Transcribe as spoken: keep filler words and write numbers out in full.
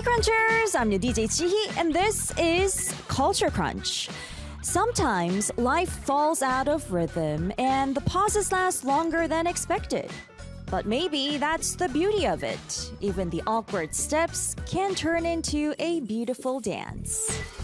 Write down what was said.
Hi Crunchers, I'm your D J Chihi and this is Culture Crunch. Sometimes life falls out of rhythm and the pauses last longer than expected. But maybe that's the beauty of it. Even the awkward steps can turn into a beautiful dance.